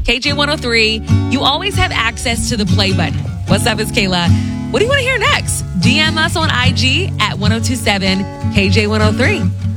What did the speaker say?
KJ103. You always have access to the play button. What's up, it's Kayla. What do you want to hear next? DM us on IG at 1027 KJ103.